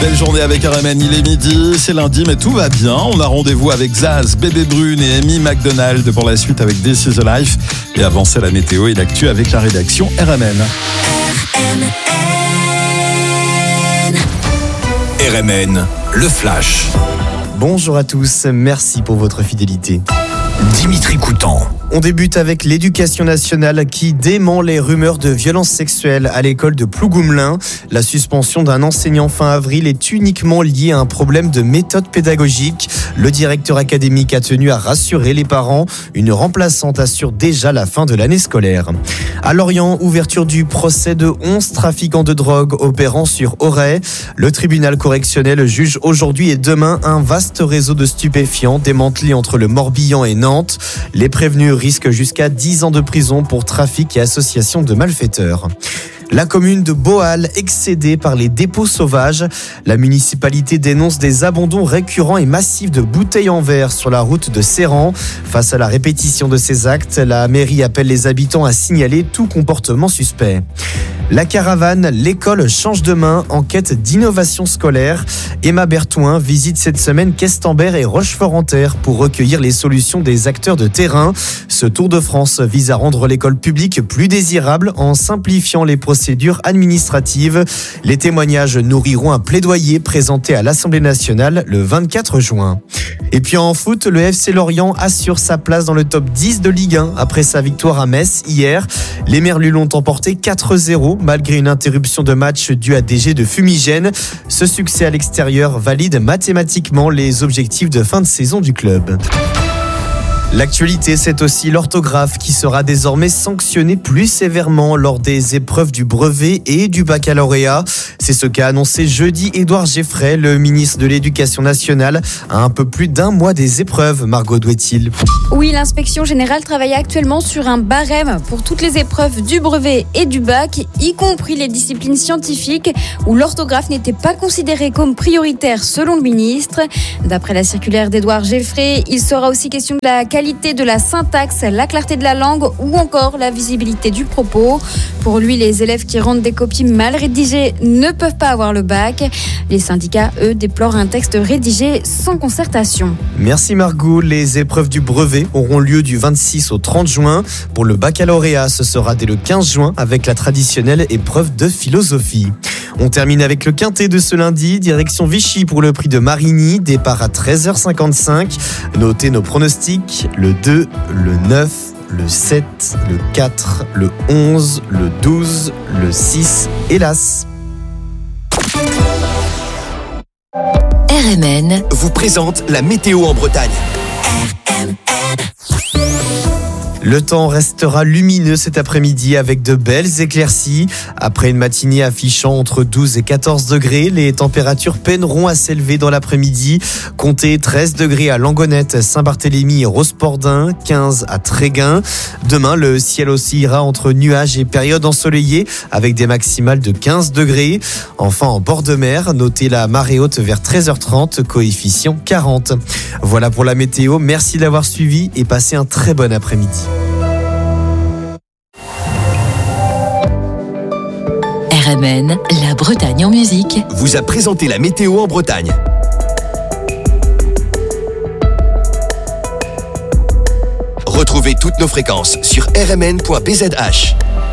Belle journée avec RMN, il est midi, c'est lundi mais tout va bien. On a rendez-vous avec Zaz, Bébé Brune et Amy McDonald pour la suite avec This is the Life. Et avant c'est la météo et l'actu avec la rédaction RMN. RMN, le Flash. Bonjour à tous, merci pour votre fidélité. Dimitri Coutan. On débute avec l'éducation nationale qui dément les rumeurs de violences sexuelles à l'école de Plougoumlin. La suspension d'un enseignant fin avril est uniquement liée à un problème de méthode pédagogique. Le directeur académique a tenu à rassurer les parents. Une remplaçante assure déjà la fin de l'année scolaire. À Lorient, ouverture du procès de 11 trafiquants de drogue opérant sur Auray. Le tribunal correctionnel juge aujourd'hui et demain un vaste réseau de stupéfiants démantelé entre le Morbihan et Nantes. Les prévenus risquent jusqu'à 10 ans de prison pour trafic et association de malfaiteurs. La commune de Boal, excédée par les dépôts sauvages. La municipalité dénonce des abandons récurrents et massifs de bouteilles en verre sur la route de Serran. Face à la répétition de ces actes, la mairie appelle les habitants à signaler tout comportement suspect. La caravane, l'école change de main en quête d'innovation scolaire. Emma Bertouin visite cette semaine Questembert et Rochefort-en-Terre pour recueillir les solutions des acteurs de terrain. Ce Tour de France vise à rendre l'école publique plus désirable en simplifiant les procédures administratives. Les témoignages nourriront un plaidoyer présenté à l'Assemblée nationale le 24 juin. Et puis en foot, le FC Lorient assure sa place dans le top 10 de Ligue 1 après sa victoire à Metz hier. Les Merlus l'ont emporté 4-0 malgré une interruption de match due à des jets de fumigène. Ce succès à l'extérieur valide mathématiquement les objectifs de fin de saison du club. L'actualité, c'est aussi l'orthographe qui sera désormais sanctionnée plus sévèrement lors des épreuves du brevet et du baccalauréat. C'est ce qu'a annoncé jeudi Édouard Geffray, le ministre de l'Éducation nationale, à un peu plus d'un mois des épreuves. Margot Douet-il. Oui, l'inspection générale travaille actuellement sur un barème pour toutes les épreuves du brevet et du bac, y compris les disciplines scientifiques où l'orthographe n'était pas considérée comme prioritaire selon le ministre. D'après la circulaire d'Édouard Geffray, il sera aussi question de la qualité de la syntaxe, la clarté de la langue ou encore la visibilité du propos. Pour lui, les élèves qui rendent des copies mal rédigées ne peuvent pas avoir le bac. Les syndicats, eux, déplorent un texte rédigé sans concertation. Merci Margot. Les épreuves du brevet auront lieu du 26 au 30 juin. Pour le baccalauréat, ce sera dès le 15 juin avec la traditionnelle épreuve de philosophie. On termine avec le quintet de ce lundi, direction Vichy pour le prix de Marigny, départ à 13h55. Notez nos pronostics, le 2, le 9, le 7, le 4, le 11, le 12, le 6 et l'As. RMN vous présente la météo en Bretagne. Le temps restera lumineux cet après-midi avec de belles éclaircies. Après une matinée affichant entre 12 et 14 degrés, les températures peineront à s'élever dans l'après-midi. Comptez 13 degrés à Langonette, Saint-Barthélemy et Rospordin, 15 à Tréguin. Demain, le ciel oscillera entre nuages et périodes ensoleillées avec des maximales de 15 degrés. Enfin, en bord de mer, notez la marée haute vers 13h30, coefficient 40. Voilà pour la météo. Merci d'avoir suivi et passez un très bon après-midi. RMN, la Bretagne en musique, vous a présenté la météo en Bretagne. Retrouvez toutes nos fréquences sur rmn.bzh.